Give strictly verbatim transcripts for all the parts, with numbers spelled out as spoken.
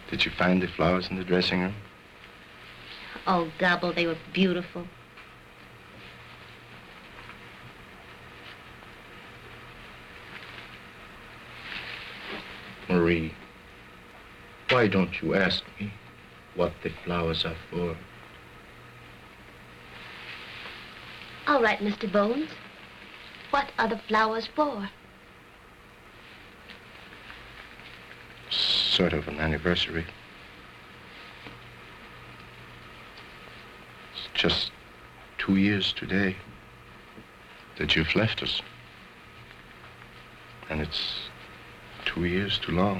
Did you find the flowers in the dressing room? Oh, Gobble, they were beautiful. Marie, why don't you ask me what the flowers are for? All right, Mister Bones. What are the flowers for? Sort of an anniversary. It's just two years today that you've left us. And it's two years too long.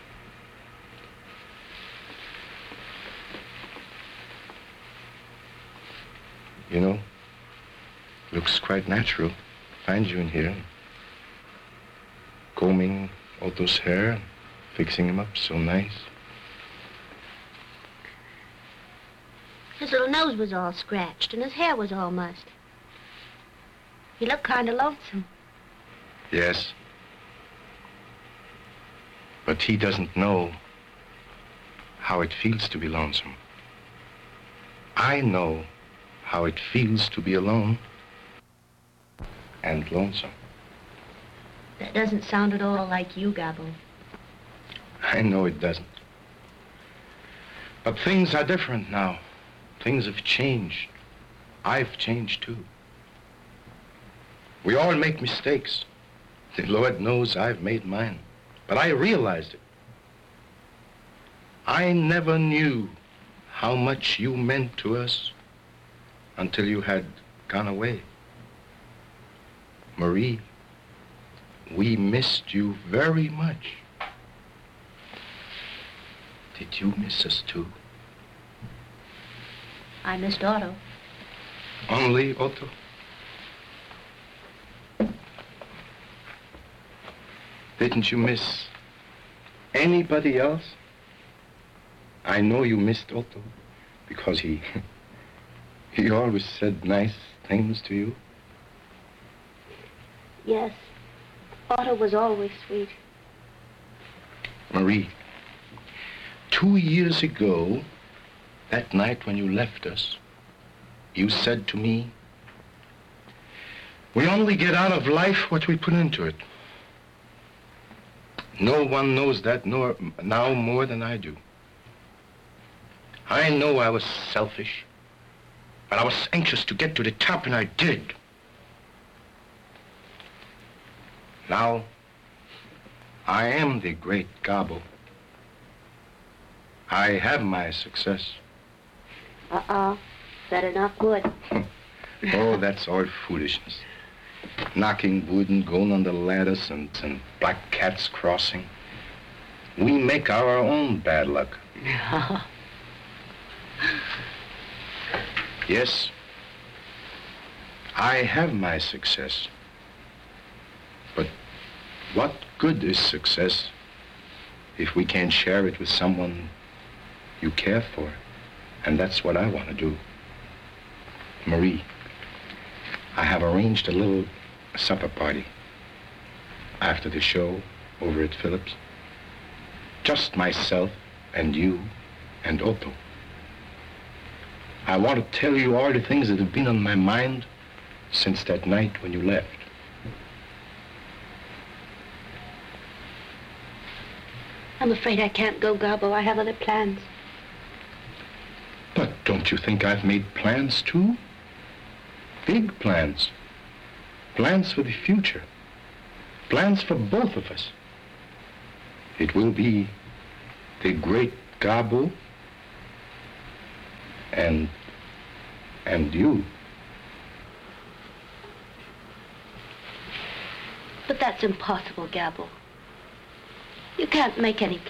You know, looks quite natural. Find you in here, combing Otto's hair, fixing him up so nice. His little nose was all scratched and his hair was all mussed. He looked kind of lonesome. Yes. But he doesn't know how it feels to be lonesome. I know how it feels to be alone and lonesome. That doesn't sound at all like you, Gobble. I know it doesn't. But things are different now. Things have changed. I've changed too. We all make mistakes. The Lord knows I've made mine. But I realized it. I never knew how much you meant to us until you had gone away. Marie, we missed you very much. Did you miss us too? I missed Otto. Only Otto? Didn't you miss anybody else? I know you missed Otto because he he always said nice things to you. Yes, Otto was always sweet. Marie, two years ago, that night when you left us, you said to me, we only get out of life what we put into it. No one knows that nor, now more than I do. I know I was selfish, but I was anxious to get to the top, and I did. Now, I am the great Gobble. I have my success. Uh-uh. Better not good. Oh, that's all foolishness. Knocking wood and going on the ladders and, and black cats crossing. We make our own bad luck. Yes, I have my success. But what good is success if we can't share it with someone you care for? And that's what I want to do. Marie, I have arranged a little supper party after the show over at Phillips. Just myself and you and Otto. I want to tell you all the things that have been on my mind since that night when you left. I'm afraid I can't go, Gobble. I have other plans. But don't you think I've made plans too? Big plans. Plans for the future. Plans for both of us. It will be the great Gobble and, and you. But that's impossible, Gobble. You can't make any